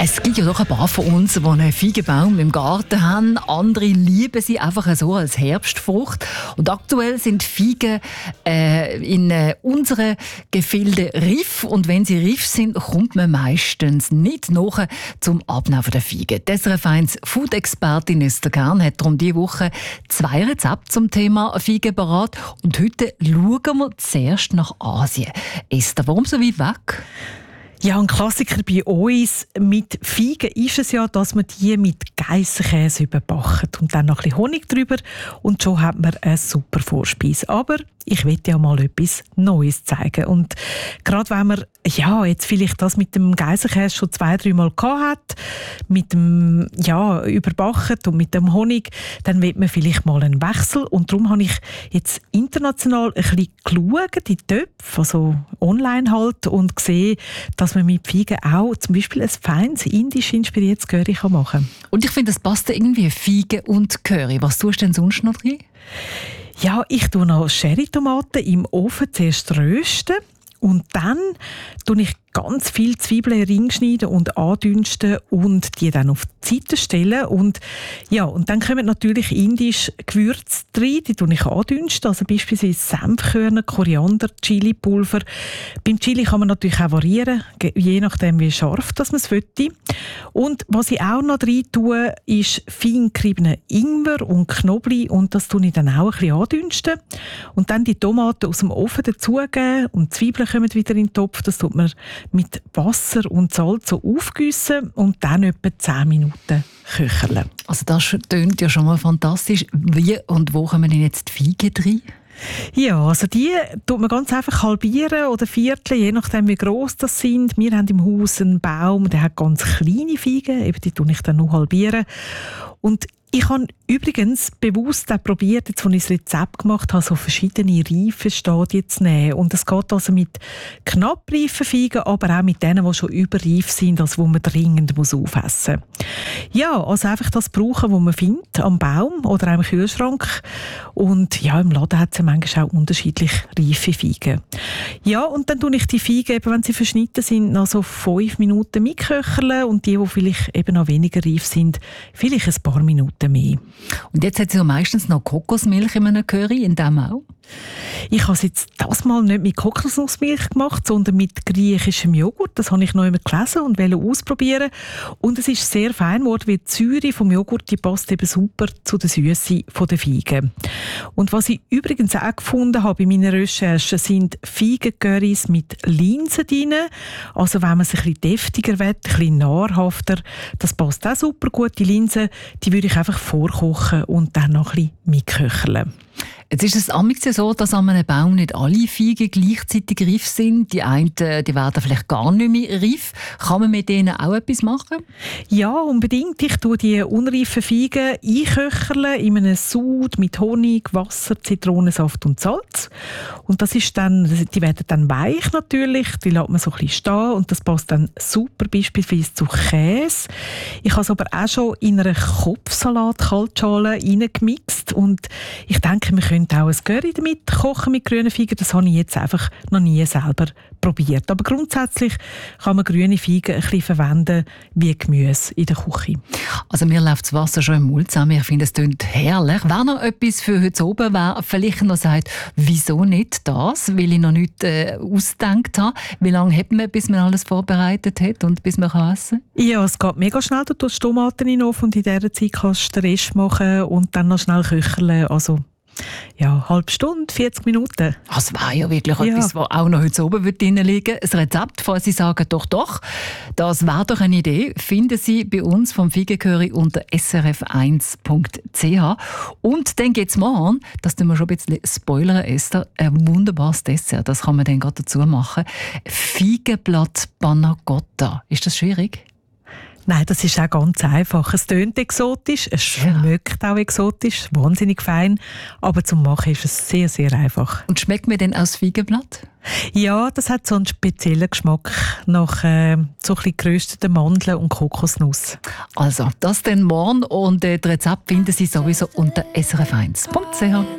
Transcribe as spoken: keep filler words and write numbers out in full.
Es gibt ja doch ein paar von uns, die einen Feigenbaum im Garten haben. Andere lieben sie einfach so als Herbstfrucht. Und aktuell sind Feigen äh, in äh, unseren Gefilden reif. Und wenn sie reif sind, kommt man meistens nicht nach zum Abnehmen der Feigen. Die S R F eins Food-Expertin Esther Kern hat darum diese Woche zwei Rezepte zum Thema Feigen parat. Und heute schauen wir zuerst nach Asien. Esther, warum so weit weg? Ja, ein Klassiker bei uns mit Feigen ist es ja, dass man die mit Geissenkäse überbackt und dann noch ein bisschen Honig drüber und schon hat man eine super Vorspeise. Aber ich möchte ja mal etwas Neues zeigen. Und gerade wenn man ja, jetzt vielleicht das mit dem Geissenkäse schon zwei, drei Mal gehabt hat, mit dem ja, überbackt und mit dem Honig, dann will man vielleicht mal einen Wechsel. Und darum habe ich jetzt international ein bisschen geschaut, die Töpfe, also online halt, und gesehen, dass man mit Feigen auch zum Beispiel ein feines, indisch inspiriertes Curry machen kann. Und ich finde, das passt irgendwie, Feigen und Curry. Was tust du denn sonst noch drin? Ja, ich tue noch Cherrytomaten im Ofen zuerst rösten und dann tue ich ganz viel Zwiebeln ringschneiden und andünsten und die dann auf die Seite stellen. Und, ja, und dann kommen natürlich indisch Gewürze rein, die tue ich andünsten, also beispielsweise Senfkörner, Koriander, Chilipulver. Beim Chili kann man natürlich auch variieren, je nachdem wie scharf das man es möchte. Und was ich auch noch rein tue, ist fein geriebenen Ingwer und Knoblauch und das tue ich dann auch ein bisschen andünsten. Und dann die Tomaten aus dem Ofen dazugeben und die Zwiebeln kommen wieder in den Topf, das tut man mit Wasser und Salz so aufgießen und dann etwa zehn Minuten köcheln. Also das tönt ja schon mal fantastisch. Wie und wo kommen denn jetzt die Feigen rein? Ja, also die tut man ganz einfach halbieren oder vierteln, je nachdem wie gross das sind. Wir haben im Haus einen Baum, der hat ganz kleine Feigen, eben die tue ich dann noch halbieren. Und ich habe übrigens bewusst auch probiert, jetzt, als ich das Rezept gemacht habe, so verschiedene Reifenstadien zu nehmen. Und es geht also mit knapp reifen Feigen, aber auch mit denen, die schon überreif sind, also wo man dringend muss aufessen muss. Ja, also einfach das brauchen, was man findet, am Baum oder auch im Kühlschrank. Und ja, im Laden hat es ja manchmal auch unterschiedlich reife Feigen. Ja, und dann tue ich die Feigen, eben, wenn sie verschnitten sind, noch so fünf Minuten mitköcheln und die, die vielleicht eben noch weniger reif sind, vielleicht ein paar Minuten mehr. Und jetzt hat sie ja meistens noch Kokosmilch in einem Curry, in dem auch? Ich habe es jetzt das Mal nicht mit Kokosnussmilch gemacht, sondern mit griechischem Joghurt. Das habe ich noch einmal gelesen und wollte ausprobieren. Und es ist sehr fein geworden, weil die Säure vom Joghurt die passt eben super zu der Süße der Feigen. Und was ich übrigens auch gefunden habe bei meinen Recherchen, sind Feigencurrys mit Linsen drin. Also wenn man es ein bisschen deftiger will, ein bisschen nahrhafter, das passt auch super gut. Die Linsen, die würde ich einfach vorkochen und dann noch ein bisschen mitköcheln. Jetzt ist es amigs so, dass an einem Baum nicht alle Feigen gleichzeitig reif sind. Die einen die werden vielleicht gar nicht mehr reif. Kann man mit denen auch etwas machen? Ja, unbedingt. Ich tue die unreifen Feigen einköcheln in einem Sud mit Honig, Wasser, Zitronensaft und Salz. Und das ist dann, die werden dann weich natürlich. Die lässt man so ein bisschen stehen und das passt dann super beispielsweise zu Käse. Ich habe es aber auch schon in einer Kopfsalat-Kaltschale reingemixt und ich denke, wir können auch ein Curry damit kochen mit grünen Feigen. Das habe ich jetzt einfach noch nie selber probiert. Aber grundsätzlich kann man grüne Feigen ein bisschen verwenden wie Gemüse in der Küche. Also mir läuft das Wasser schon im Mund zusammen. Ich finde, es klingt herrlich. Wer noch etwas für heute oben wer vielleicht noch sagt, wieso nicht das, weil ich noch nichts äh, ausgedacht habe. Wie lange hat man, bis man alles vorbereitet hat und bis man kann essen kann? Ja, es geht mega schnell. Du tust Tomaten in den Ofen und in dieser Zeit kannst du den Rest machen und dann noch schnell köcheln. Also ja, eine halbe Stunde, vierzig Minuten. Das wäre ja wirklich ja. etwas, was auch noch heute oben drin liegen würde. Ein Rezept, falls Sie sagen, doch, doch, das wäre doch eine Idee, finden Sie bei uns vom Feigencurry unter s r f eins punkt c h. Und dann geht es mal an, das tun wir schon ein bisschen spoilern, Esther, ein wunderbares Dessert, das kann man dann gerade dazu machen. Feigenblatt Panna Cotta. Ist das schwierig? Nein, das ist auch ganz einfach. Es tönt exotisch, es schmeckt ja auch exotisch, wahnsinnig fein, aber zum Machen ist es sehr, sehr einfach. Und schmeckt mir denn aus Feigenblatt? Ja, das hat so einen speziellen Geschmack nach äh, so ein bisschen gerösteten Mandeln und Kokosnuss. Also, das dann morgen und äh, das Rezept finden Sie sowieso unter s r f eins punkt c h.